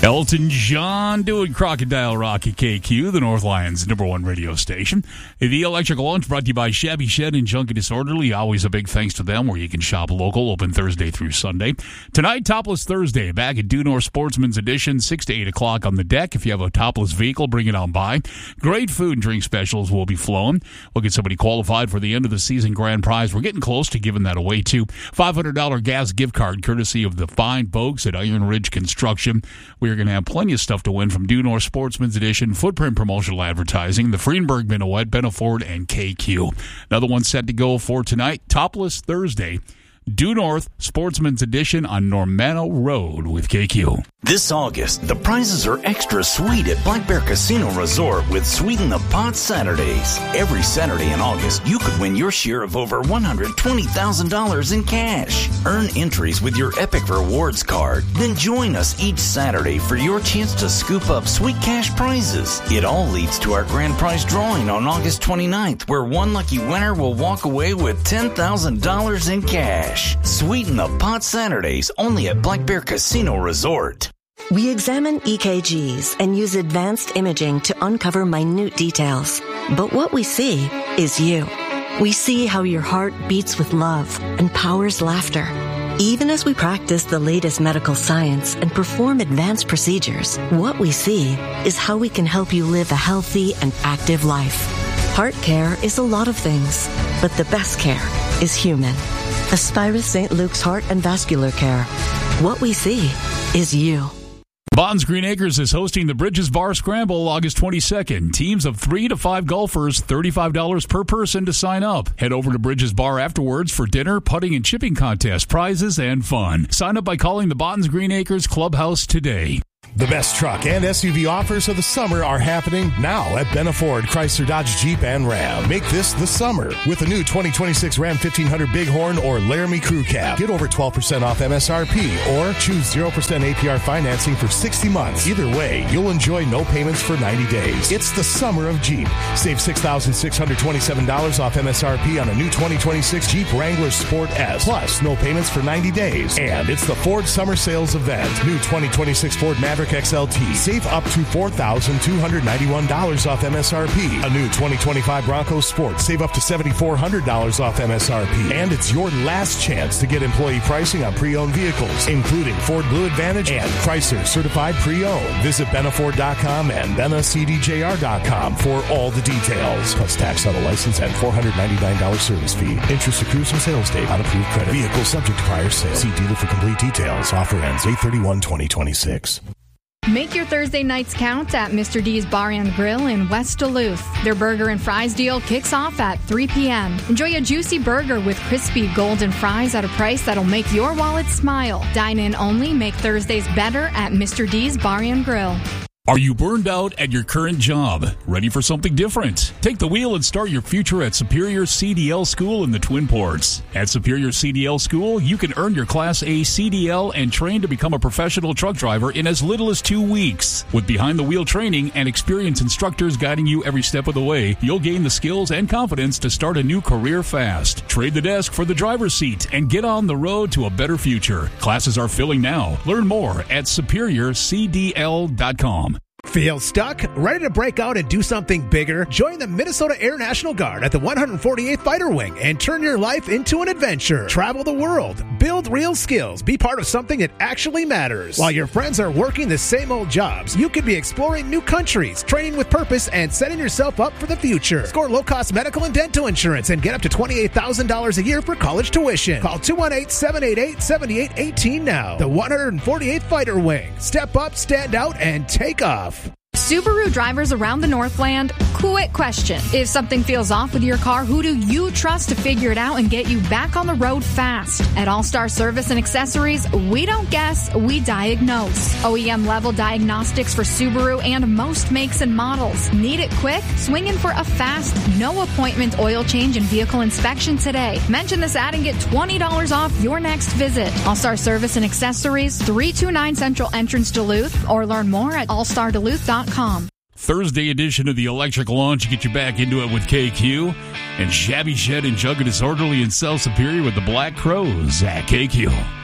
Elton John doing Crocodile Rock at KQ, the North Lions' #1 radio station. The Electrical Lunch brought to you by Shabby Shed and Junkie Disorderly. Always a big thanks to them, where you can shop local, open Thursday through Sunday. Tonight, Topless Thursday, back at Due North Sportsman's Edition, 6 to 8 o'clock on the deck. If you have a topless vehicle, bring it on by. Great food and drink specials will be flown. We'll get somebody qualified for the end of the season grand prize. We're getting close to giving that away, too. $500 gas gift card, courtesy of the fine folks at Iron Ridge Construction. We're going to have plenty of stuff to win from Due North Sportsman's Edition, Footprint Promotional Advertising, the Freenberg Minuet, Benaford, and KQ. Another one set to go for tonight, Topless Thursday, Due North Sportsman's Edition on Normanno Road with KQ. This August, the prizes are extra sweet at Black Bear Casino Resort with Sweeten the Pot Saturdays. Every Saturday in August, you could win your share of over $120,000 in cash. Earn entries with your Epic Rewards card. Then join us each Saturday for your chance to scoop up sweet cash prizes. It all leads to our grand prize drawing on August 29th, where one lucky winner will walk away with $10,000 in cash. Sweeten the Pot Saturdays only at Black Bear Casino Resort. We examine EKGs and use advanced imaging to uncover minute details. But what we see is you. We see how your heart beats with love and powers laughter. Even as we practice the latest medical science and perform advanced procedures, what we see is how we can help you live a healthy and active life. Heart care is a lot of things, but the best care is human. Aspirus St. Luke's Heart and Vascular Care. What we see is you. Bonds Green Acres is hosting the Bridges Bar Scramble August 22nd. Teams of 3 to 5 golfers, $35 per person to sign up. Head over to Bridges Bar afterwards for dinner, putting and chipping contest, prizes, and fun. Sign up by calling the Bonds Green Acres Clubhouse today. The best truck and SUV offers of the summer are happening now at Benaford, Chrysler, Dodge, Jeep, and Ram. Make this the summer with a new 2026 Ram 1500 Bighorn or Laramie Crew Cab. Get over 12% off MSRP or choose 0% APR financing for 60 months. Either way, you'll enjoy no payments for 90 days. It's the summer of Jeep. Save $6,627 off MSRP on a new 2026 Jeep Wrangler Sport S. Plus, no payments for 90 days. And it's the Ford Summer Sales Event. New 2026 Ford Maverick XLT. Save up to $4,291 off MSRP. A new 2025 Bronco Sport. Save up to $7,400 off MSRP. And it's your last chance to get employee pricing on pre-owned vehicles, including Ford Blue Advantage and Chrysler Certified Pre-Owned. Visit Benaford.com and BenaCDJR.com for all the details. Plus tax, auto license, and $499 service fee. Interest accrues from sales date on approved credit. Vehicle subject to prior sale. See dealer for complete details. Offer ends 8/31/2026. Make your Thursday nights count at Mr. D's Bar and Grill in West Duluth. Their burger and fries deal kicks off at 3 p.m. Enjoy a juicy burger with crispy golden fries at a price that'll make your wallet smile. Dine in only. Make Thursdays better at Mr. D's Bar and Grill. Are you burned out at your current job? Ready for something different? Take the wheel and start your future at Superior CDL School in the Twin Ports. At Superior CDL School, you can earn your Class A CDL and train to become a professional truck driver in as little as 2 weeks. With behind-the-wheel training and experienced instructors guiding you every step of the way, you'll gain the skills and confidence to start a new career fast. Trade the desk for the driver's seat and get on the road to a better future. Classes are filling now. Learn more at SuperiorCDL.com. Feel stuck? Ready to break out and do something bigger? Join the Minnesota Air National Guard at the 148th Fighter Wing and turn your life into an adventure. Travel the world, build real skills, be part of something that actually matters. While your friends are working the same old jobs, you could be exploring new countries, training with purpose, and setting yourself up for the future. Score low-cost medical and dental insurance and get up to $28,000 a year for college tuition. Call 218-788-7818 now. The 148th Fighter Wing. Step up, stand out, and take off. Subaru drivers around the Northland, quick question. If something feels off with your car, who do you trust to figure it out and get you back on the road fast? At All-Star Service and Accessories, we don't guess, we diagnose. OEM-level diagnostics for Subaru and most makes and models. Need it quick? Swing in for a fast, no-appointment oil change and vehicle inspection today. Mention this ad and get $20 off your next visit. All-Star Service and Accessories, 329 Central Entrance, Duluth, or learn more at allstarduluth.com. Thursday edition of the Electric Launch. Get you back into it with KQ and Shabby Shed and Junkie Disorderly in South Superior with the Black Crows at KQ.